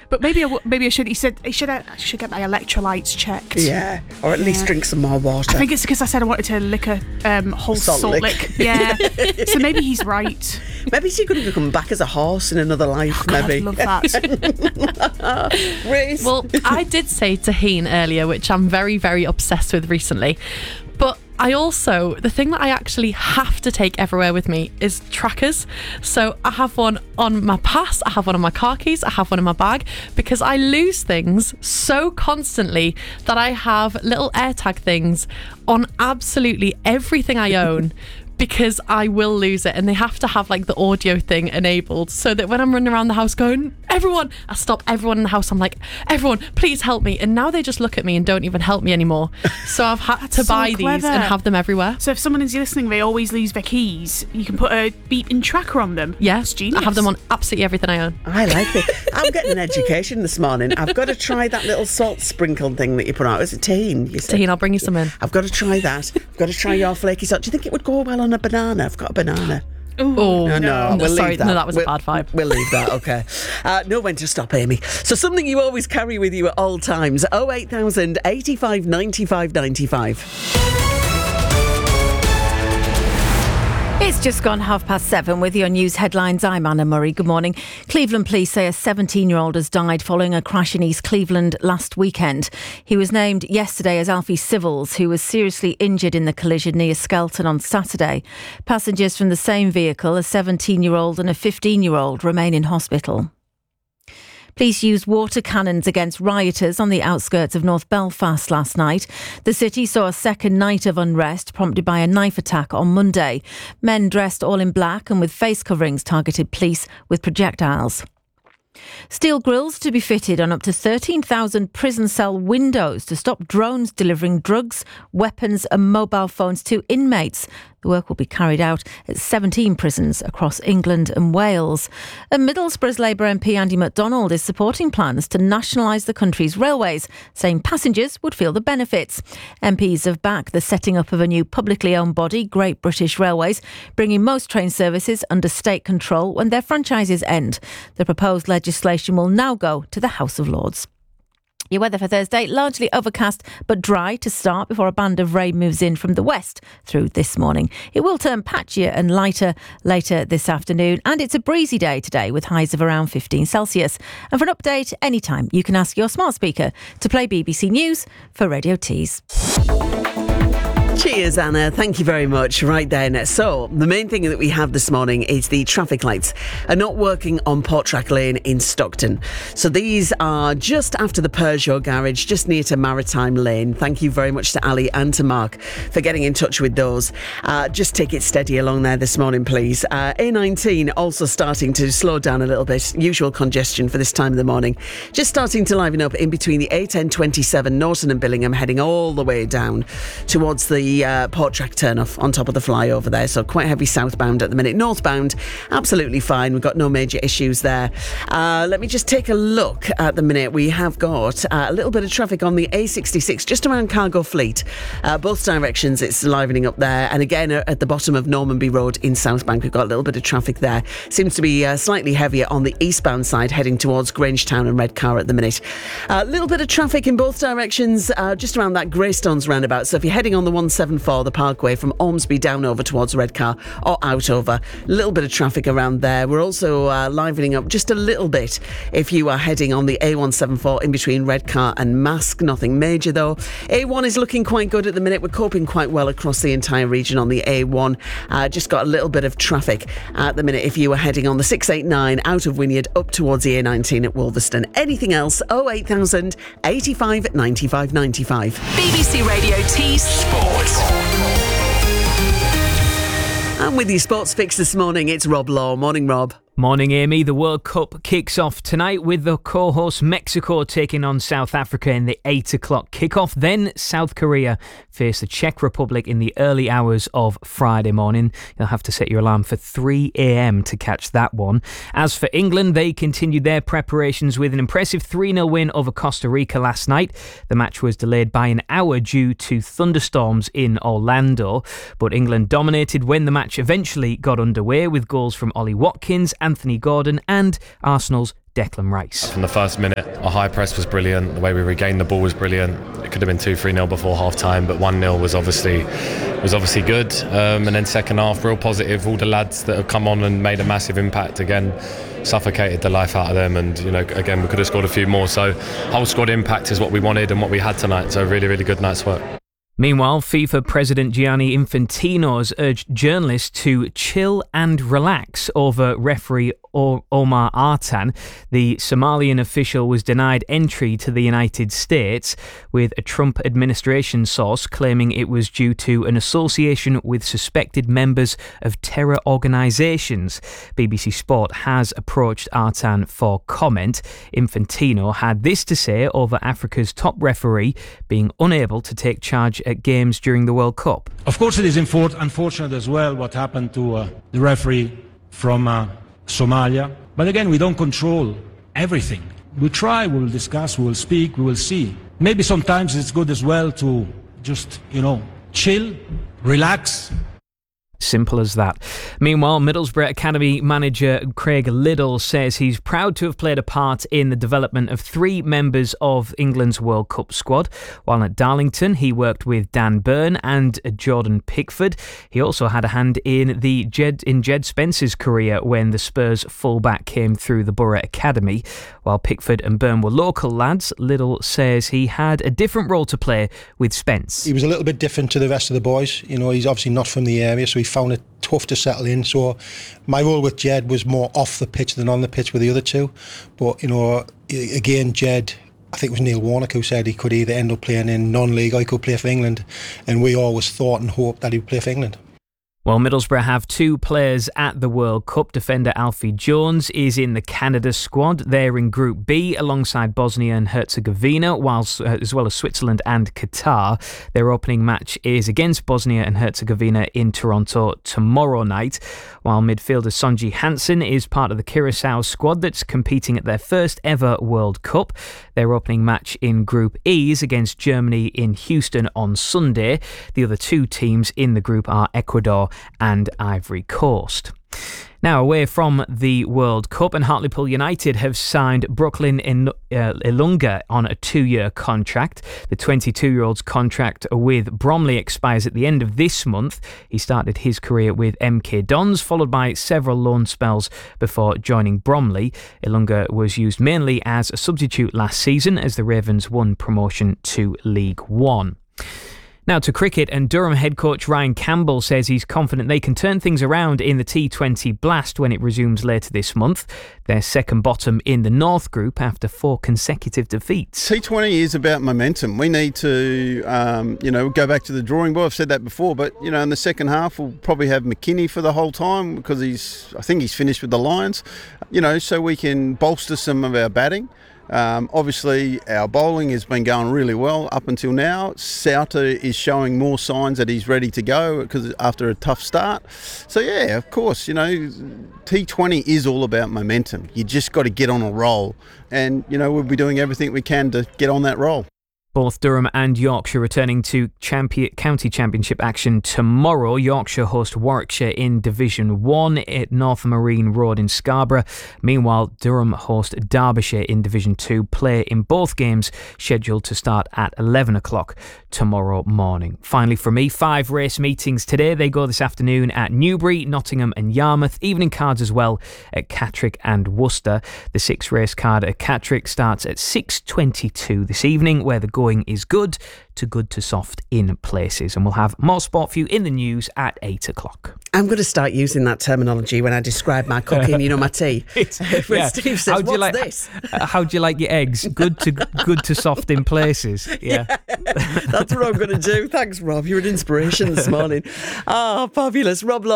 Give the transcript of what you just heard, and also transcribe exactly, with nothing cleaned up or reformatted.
But maybe I, w- maybe I should. He said he should. I should get my electrolytes checked. Yeah, or at least Yeah. drink some more water. I think it's because I said I wanted to lick a um, whole Salt salt, lick. lick. Yeah. So maybe he's right. Maybe she could have come back as a horse in another life. Oh, God, maybe. I'd love that. Reece. Well, I did say Tahine earlier, which I'm very, very obsessed with recently. But I also, the thing that I actually have to take everywhere with me is trackers. So I have one on my pass, I have one on my car keys, I have one in my bag, because I lose things so constantly that I have little AirTag things on absolutely everything I own. Because I will lose it, and they have to have like the audio thing enabled so that when I'm running around the house going, everyone, I stop everyone in the house. I'm like, everyone, please help me. And now they just look at me and don't even help me anymore. So I've had to so buy these clever. and have them everywhere. So if someone is listening, they always lose their keys, you can put a beeping tracker on them. Yeah, It's genius. I have them on absolutely everything I own. I like it. I'm getting an education this morning. I've got to try that little salt sprinkle thing that you put out. Is it tahine? You said? Tahine, I'll bring you some in. I've got to try that. I've got to try your flaky salt. Do you think it would go well on a banana? I've got a banana. Ooh, Oh, No, no, we'll sorry, leave that. no, that was a We'll- bad vibe. We'll leave that, okay. Uh, know when to stop, Amy. So something you always carry with you at all times. oh eight thousand eighty-five ninety-five ninety-five. It's just gone half past seven with your news headlines. I'm Anna Murray. Good morning. Cleveland police say a seventeen-year-old has died following a crash in East Cleveland last weekend. He was named yesterday as Alfie Civils, who was seriously injured in the collision near Skelton on Saturday. Passengers from the same vehicle, a seventeen-year-old and a fifteen-year-old, remain in hospital. Police used water cannons against rioters on the outskirts of North Belfast last night. The city saw a second night of unrest prompted by a knife attack on Monday. Men dressed all in black and with face coverings targeted police with projectiles. Steel grills to be fitted on up to thirteen thousand prison cell windows to stop drones delivering drugs, weapons and mobile phones to inmates. The work will be carried out at seventeen prisons across England and Wales. And Middlesbrough's Labour M P Andy MacDonald is supporting plans to nationalise the country's railways, saying passengers would feel the benefits. M Ps have backed the setting up of a new publicly owned body, Great British Railways, bringing most train services under state control when their franchises end. The proposed legislation will now go to the House of Lords. Your weather for Thursday, largely overcast but dry to start before a band of rain moves in from the west through this morning. It will turn patchier and lighter later this afternoon, and it's a breezy day today with highs of around fifteen Celsius. And for an update anytime, you can ask your smart speaker to play B B C News for Radio Tees. Cheers, Anna. Thank you very much. Right then. So, the main thing that we have this morning is the traffic lights are not working on Portrack Lane in Stockton. So, these are just after the Peugeot garage, just near to Maritime Lane. Thank you very much to Ali and to Mark for getting in touch with those. Uh, just take it steady along there this morning, please. Uh, A nineteen also starting to slow down a little bit. Usual congestion for this time of the morning. Just starting to liven up in between the A ten twenty-seven Norton and Billingham, heading all the way down towards the The uh, Portrack turnoff on top of the flyover there, so quite heavy southbound at the minute. Northbound, absolutely fine. We've got no major issues there. Uh, let me just take a look at the minute. We have got uh, a little bit of traffic on the A sixty-six just around Cargo Fleet. Uh, both directions, it's livening up there. And again, uh, at the bottom of Normanby Road in South Bank, we've got a little bit of traffic there. Seems to be uh, slightly heavier on the eastbound side, heading towards Grangetown and Redcar at the minute. A uh, little bit of traffic in both directions, uh, just around that Greystones roundabout. So if you're heading on the one seventy-four, the Parkway from Ormsby down over towards Redcar or out over, a little bit of traffic around there. We're also uh, livening up just a little bit if you are heading on the A one seventy-four in between Redcar and Mask. Nothing major though. A one is looking quite good at the minute. We're coping quite well across the entire region on the A one. Uh, just got a little bit of traffic at the minute if you were heading on the six eighty-nine out of Wynyard up towards the A nineteen at Wolverston. Anything else? oh eight thousand eighty-five ninety-five ninety-five. B B C Radio Tees Sports. And with your sports fix this morning, it's Rob Law. Morning, Rob. Morning, Amy. The World Cup kicks off tonight with the co-host Mexico taking on South Africa in the eight o'clock kickoff. Then South Korea face the Czech Republic in the early hours of Friday morning. You'll have to set your alarm for three a.m. to catch that one. As for England, they continued their preparations with an impressive three nil win over Costa Rica last night. The match was delayed by an hour due to thunderstorms in Orlando, but England dominated when the match eventually got underway with goals from Ollie Watkins Anthony Gordon and Arsenal's Declan Rice. From the first minute, our high press was brilliant. The way we regained the ball was brilliant. It could have been two three nil before half time, but one nil was obviously was obviously good. Um, and then second half, real positive. All the lads that have come on and made a massive impact again, suffocated the life out of them. And you know, again, we could have scored a few more. So whole squad impact is what we wanted and what we had tonight. So really, really good night's work. Meanwhile, FIFA President Gianni Infantino has urged journalists to chill and relax over referee Omar Artan. The Somalian official was denied entry to the United States, with a Trump administration source claiming it was due to an association with suspected members of terror organisations. B B C Sport has approached Artan for comment. Infantino had this to say over Africa's top referee being unable to take charge at games during the World Cup. Of course, it is unfortunate as well what happened to uh, the referee from uh, Somalia. But again, we don't control everything. We try, we will discuss, we will speak, we will see. Maybe sometimes it's good as well to just, you know, chill, relax. Simple as that. Meanwhile, Middlesbrough Academy manager Craig Liddell says he's proud to have played a part in the development of three members of England's World Cup squad. While at Darlington, he worked with Dan Burn and Jordan Pickford. He also had a hand in the Jed in Jed Spence's career when the Spurs fullback came through the Borough Academy. While Pickford and Burn were local lads, Liddell says he had a different role to play with Spence. He was a little bit different to the rest of the boys. You know, he's obviously not from the area, so he found it tough to settle in. So my role with Jed was more off the pitch than on the pitch with the other two. But, you know, again, Jed, I think it was Neil Warnock who said he could either end up playing in non-league or he could play for England. And we always thought and hoped that he would play for England. Well, Middlesbrough have two players at the World Cup. Defender Alfie Jones is in the Canada squad. They're in Group B alongside Bosnia and Herzegovina, whilst, uh, as well as Switzerland and Qatar. Their opening match is against Bosnia and Herzegovina in Toronto tomorrow night. While midfielder Sonji Hansen is part of the Curaçao squad that's competing at their first ever World Cup. Their opening match in Group E is against Germany in Houston on Sunday. The other two teams in the group are Ecuador and Ivory Coast. Now, away from the World Cup, and Hartlepool United have signed Brooklyn in, uh, Ilunga on a two-year contract. The twenty-two-year-old's contract with Bromley expires at the end of this month. He started his career with M K Dons, followed by several loan spells before joining Bromley. Ilunga was used mainly as a substitute last season as the Ravens won promotion to League One. Now to cricket, and Durham head coach Ryan Campbell says he's confident they can turn things around in the T twenty Blast when it resumes later this month. They're second bottom in the North Group after four consecutive defeats. T twenty is about momentum. We need to, um, you know, go back to the drawing board. I've said that before, but, you know, in the second half we'll probably have McKinney for the whole time because he's, I think he's finished with the Lions, you know, so we can bolster some of our batting. Um, obviously, our bowling has been going really well up until now. Sauter is showing more signs that he's ready to go because after a tough start. So, yeah, of course, you know, T twenty is all about momentum. You just got to get on a roll. And, you know, we'll be doing everything we can to get on that roll. Both Durham and Yorkshire returning to champion, county championship action tomorrow. Yorkshire host Warwickshire in Division one at North Marine Road in Scarborough. Meanwhile, Durham host Derbyshire in Division two. Play in both games scheduled to start at eleven o'clock tomorrow morning. Finally for me, five race meetings today. They go this afternoon at Newbury, Nottingham and Yarmouth. Evening cards as well at Catterick and Worcester. The six race card at Catterick starts at six twenty-two this evening, where the going is good to good to soft in places. And we'll have more sport for you in the news at eight o'clock. I'm going to start using that terminology when I describe my cooking, you know, my tea. when yeah. Steve says, how do you what's like, this? How do you like your eggs? Good to good to soft in places. Yeah. yeah. That's what I'm going to do. Thanks, Rob. You're an inspiration this morning. Ah, oh, fabulous. Rob Law.